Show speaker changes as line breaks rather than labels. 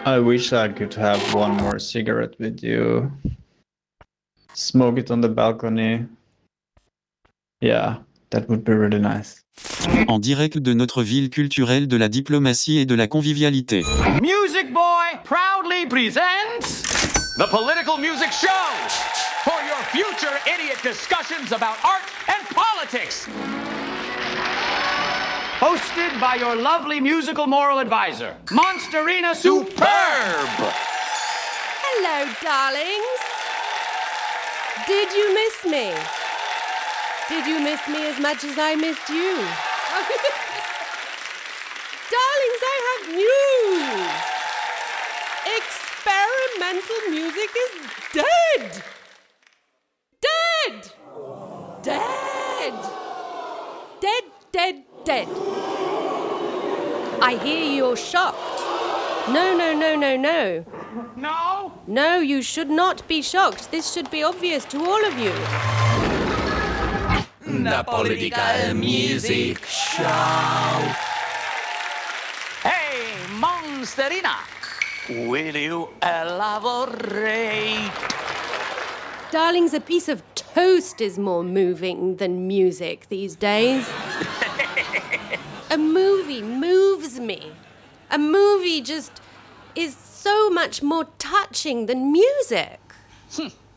I wish I could have one more cigarette with you. Smoke it on the balcony. Yeah, that would be really nice.
En direct de notre ville culturelle de la diplomatie et de la convivialité.
Music Boy proudly presents the Political Music Show for your future idiot discussions about art and politics. Hosted by your lovely musical moral advisor, Monsterina Superb.
Hello, darlings. Did you miss me? Did you miss me as much as I missed you? Darlings, I have news. Experimental music is dead. Dead. Dead. Dead, dead, dead. I hear you're shocked. No.
No?
No, you should not be shocked. This should be obvious to all of you.
The Political Music Show.
Hey, Monsterina, will you elaborate?
Darlings, a piece of toast is more moving than music these days. A movie moves me. A movie just is so much more touching than music.